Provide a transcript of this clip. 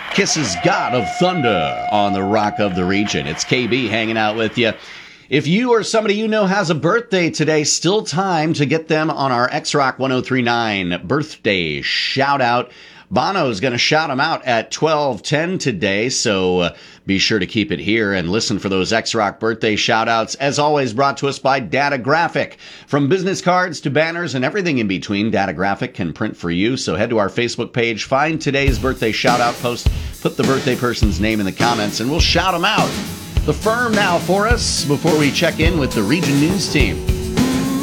Kisses God of Thunder on the Rock of the Region. It's KB hanging out with you. If you or somebody you know has a birthday today, still time to get them on our X-Rock 1039 birthday shout out. Bono's going to shout them out at 12:10 today, so be sure to keep it here and listen for those X-Rock birthday shout-outs. As always, brought to us by Data Graphic. From business cards to banners and everything in between, Data Graphic can print for you. So head to our Facebook page, find today's birthday shout-out post, put the birthday person's name in the comments, and we'll shout them out. The firm now for us before we check in with the Region News team.